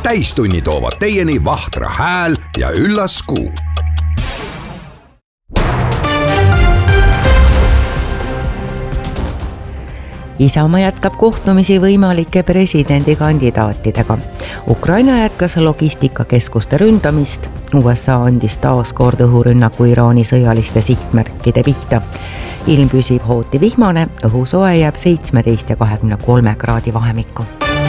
Täistunni toovad teieni Vahtra hääl ja üllas kuu. Isamaa jätkab kohtumisi võimalike presidendikandidaatidega. Ukraina jätkas logistikakeskuste ründamist. USA andis taas kord õhurünnaku Iraani sõjaliste sihtmärkide pihta. Ilm püsib hooti vihmane, õhusoe jääb 17 ja 23 kraadi vahemikku.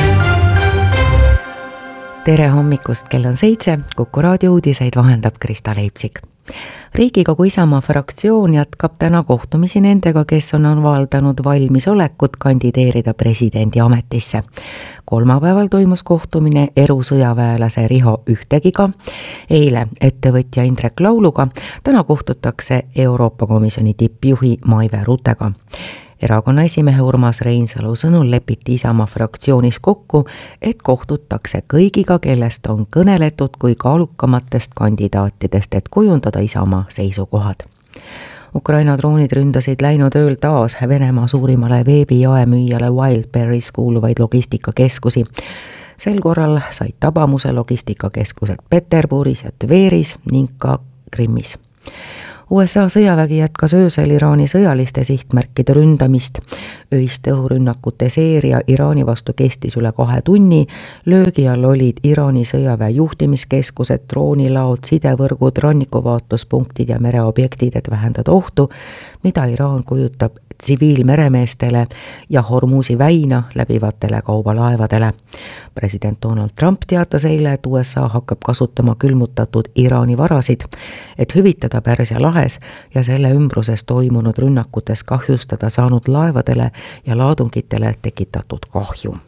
Tere hommikust, kell on 7, Kuku raadio uudiseid vahendab Krista Leipsik. Riigikogu Isamaa fraktsioon jätkab täna kohtumisi nendega, kes on avaldanud valmisolekut kandideerida presidendi ametisse. Kolmapäeval toimus kohtumine erusõjaväelase Riho Ühtegiga, eile ettevõtja Indrek Lauluga, täna kohtutakse Euroopa Komisjoni tippjuhi Maive Rutega. Erakonna esimehe Urmas Reinsalu sõnul lepiti Isamaa fraktsioonis kokku, et kohtutakse kõigiga, kellest on kõneletud kui kaalukamatest kandidaatidest, et kujundada Isamaa seisukohad. Ukraina droonid ründasid läinud ööl taas Venemaa suurimale veebijaemüüjale Wildberries kuuluvaid logistikakeskusi. Sel korral said tabamuse logistikakeskused Peterburis ja Tveris ning ka Krimmis. USA sõjavägi jätkas öösel Iraani sõjaliste sihtmärkide ründamist. Öiste õhurünnakute seeria Iraani vastu kestis üle 2 tunni. Löögi all olid Iraani sõjaväe juhtimiskeskused, droonilaod, sidevõrgud, rannikuvaatluspunktid ja mereobjektid, et vähendada ohtu, mida Iraan kujutab tsiviilmeremeestele ja Hormuzi väina läbivatele kaubalaevadele. President Donald Trump teatas eile, et USA hakkab kasutama külmutatud Iraani varasid, et hüvitada Pärsia lahes ja selle ümbruses toimunud rünnakutes kahjustada saanud laevadele ja laadungitele tekitatud kahju.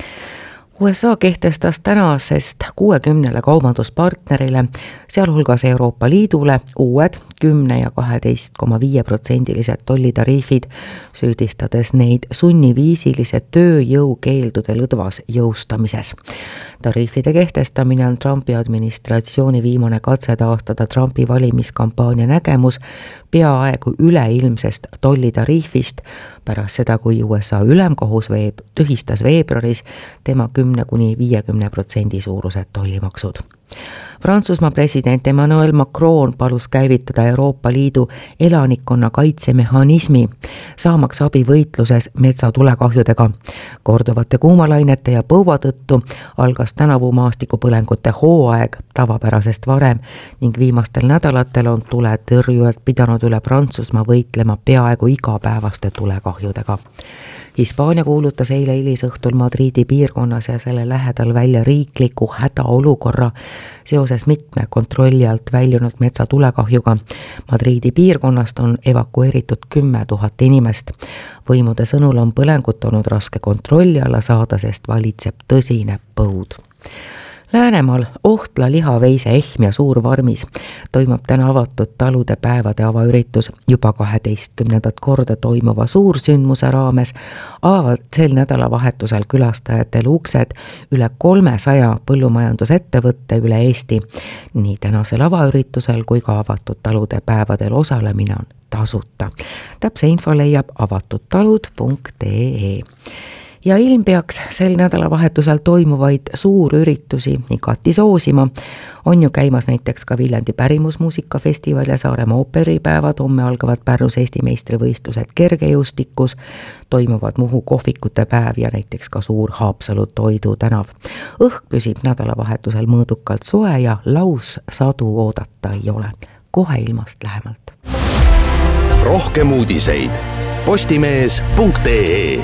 USA kehtestas tänasest 60 kaubanduspartnerile, sealhulgas Euroopa Liidule, uued 10 ja 12,5% tollitariifid, süüdistades neid sunniviisilise tööjõukeeldude lõdvas jõustamises. Tariifide kehtestamine on Trumpi administratsiooni viimane katse taastada Trumpi valimiskampaania nägemus peaaegu üleilmsest tollitariifist, pärast seda, kui USA ülemkohus tühistas veebruaris tema 10–50% suurused tollimaksud. Prantsusmaa president Emmanuel Macron palus käivitada Euroopa Liidu elanikkonna kaitsemehhanismi, saamaks abi võitluses metsatulekahjudega. Korduvate kuumalainete ja põua tõttu algas tänavu maastikupõlengute hooaeg tavapärasest varem ning viimastel nädalatel on tuletõrjujad pidanud üle Prantsusmaa võitlema peaaegu igapäevaste tulekahjudega. Hispaania kuulutas eile hilisõhtul Madridi piirkonnas ja selle lähedal välja riikliku hädaolukorra seoses mitme kontrolli alt väljunud metsatulekahjuga. Madridi piirkonnast on evakueeritud 10 000 inimest. Võimude sõnul on põlengut olnud raske kontrolli alla saada, sest valitseb tõsine põud. Läänemaal Ohtla lihaveise Ehm ja Suurvarmis toimub täna avatud talude päevade avaüritus. Juba 12. korda toimuva suursündmuse raames avavad sel nädalavahetusel külastajatele uksed üle 300 põllumajandusettevõtte üle Eesti. Nii tänasel avaüritusel kui ka avatud talude päevadel osalemine on tasuta. Täpse info leiab avatudtalud.ee. Ja ilm peaks sel nädalavahetusel toimuvaid suurüritusi igati soosima. On ju käimas näiteks ka Viljandi pärimusmuusikafestival ja Saaremaa ooperipäevad, homme algavad Pärnus Eesti meistrivõistlused kergejõustikus, toimuvad Muhu kohvikute päev ja näiteks ka suur Haapsalu Toidu tänav. Õhk püsib nädalavahetusel mõõdukalt soe ja laussadu oodata ei ole. Kohe ilmast lähemalt. Rohkem uudiseid postimees.ee.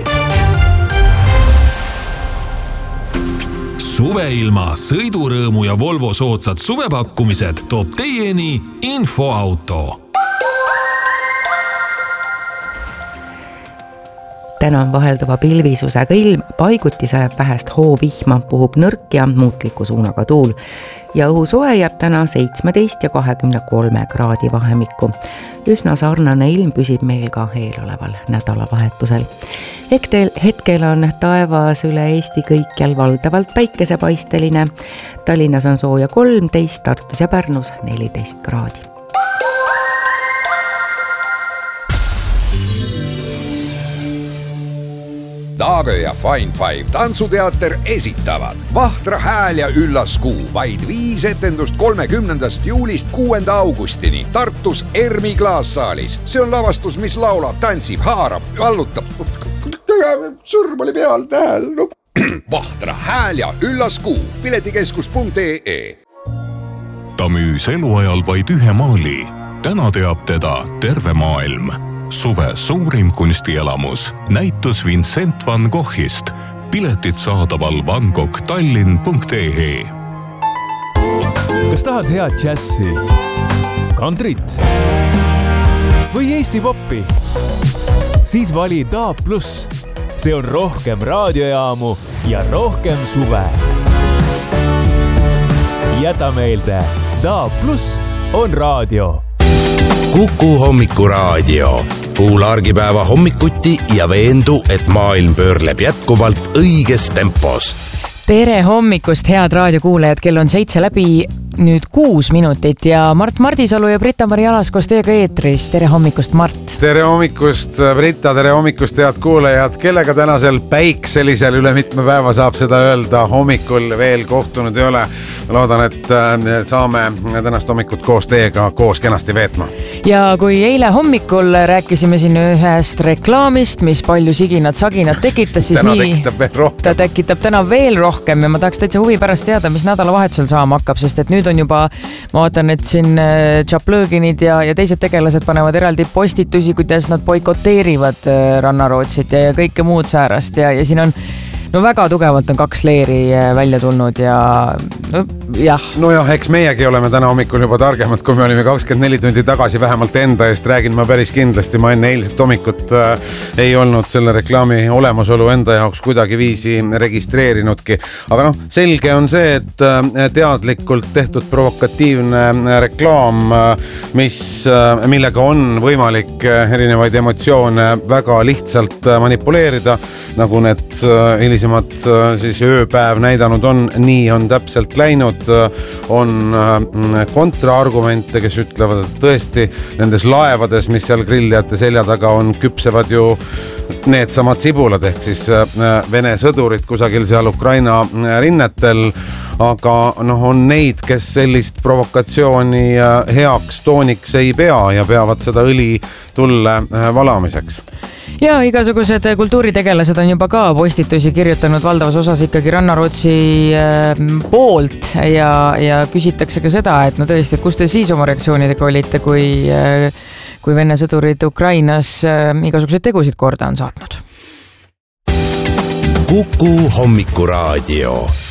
Suveilma, sõidurõõmu ja Volvo soodsad suvepakkumised toob teieni Infoauto. Täna on vahelduva pilvisusega ilm, paiguti sajab vähest hoovihma, puhub nõrk ja muutliku suunaga tuul. Ja õhusoe jääb täna 17 ja 23 kraadi vahemikku. Üsna sarnane ilm püsib meil ka eeloleval nädalavahetusel. Hetkel on taevas üle Eesti kõikjal valdavalt päikesepaisteline. Tallinnas on sooja 13, Tartus ja Pärnus 14 kraadi. Daagö ja Fine Five tantsuteater esitavad Vahtra hääl ja üllas kuu. Vaid 5 etendust 30. juulist 6. augustini Tartus Ermi klaassaalis. See on lavastus, mis laulab, tantsib, haarab, vallutab. Sõrm oli peal, tähel. No. Vahtra hääl ja üllas kuu. Piletikeskus.ee. Ta müüs eluajal vaid 1 maali. Täna teab teda terve maailm. Suve suurim kunstielamus. Näitus Vincent van Goghist. Piletid saadaval vangoghtallinn.ee. Kas tahad head džässi, kantrit või Eesti poppi? Siis vali DAB+. See on rohkem raadiojaamu ja rohkem suve. Jäta meelde, DAB+ on raadio. Kuku hommikuraadio. Kuula argipäeva hommikuti ja veendu, et maailm pöörleb jätkuvalt õiges tempos. Tere hommikust, head raadiokuulajad, kell on 7 läbi nüüd 6 minutit ja Mart Mardisalu ja Britta-Mari Alaskoos teiega eetris. Tere hommikust, Mart! Tere hommikust, Britta, tere hommikust, head kuulajad, kellega tänasel päikselisel üle mitme päeva saab seda öelda, hommikul veel kohtunud ei ole. Loodan, et saame tänast hommikut koos teiega koos kenasti veetma. Ja kui eile hommikul rääkisime siin ühest reklaamist, mis palju siginad-saginad tekitas, siis ta tekitab täna veel rohkem ja ma tahaks täitsa huvi pärast teada, mis nädalavahetusel saama hakkab, sest et nüüd on juba, ma vaatan, et siin Tšaplõginid ja teised tegelased panevad eraldi postitusi, kuidas nad boikoteerivad Rannarootsit ja kõike muud säärast ja siin on väga tugevalt on 2 leeri välja tulnud ja jah. Nojah, eks meiegi oleme täna hommikul juba targemad, kui me olime 24 tundi tagasi, vähemalt enda eest räägin ma päris kindlasti. Ma enne eilset hommikut ei olnud selle reklaami olemasolu enda jaoks kuidagi viisi registreerinudki. Aga selge on see, et teadlikult tehtud provokatiivne reklaam, millega on võimalik erinevaid emotsioone väga lihtsalt manipuleerida, nagu need hilisemad siis ööpäev näidanud on, nii on täpselt läinud, on kontraargumente, kes ütlevad, et tõesti nendes laevades, mis seal grillijate selja taga on, küpsevad ju needsamad sibulad ehk siis Vene sõdurid kusagil seal Ukraina rinnetel, aga on neid, kes sellist provokatsiooni heaks tooniks ei pea ja peavad seda õli tulle valamiseks. Ja igasugused kultuuritegelased on juba ka postitusi kirjutanud valdavas osas ikkagi Rannarootsi poolt ja küsitakse ka seda, et tõesti, et kus te siis oma reaktsioonidega olite, kui Vene sõdurid Ukrainas igasuguseid tegusid korda on saatnud. Kuku hommikuraadio.